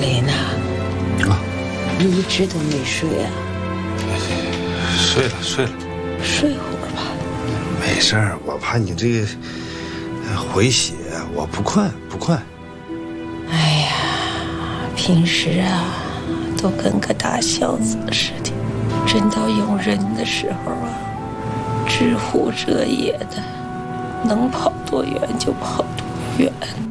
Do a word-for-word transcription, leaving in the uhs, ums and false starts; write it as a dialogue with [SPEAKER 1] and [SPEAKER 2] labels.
[SPEAKER 1] 雷娜，
[SPEAKER 2] 啊，
[SPEAKER 1] 你一直都没睡啊？
[SPEAKER 2] 睡了睡了，
[SPEAKER 1] 睡会儿吧。
[SPEAKER 2] 没事儿，我怕你这个回血，我不困不困。
[SPEAKER 1] 哎呀，平时啊都跟个大小子似的，真到用人的时候啊，知乎者也的，能跑多远就跑多远。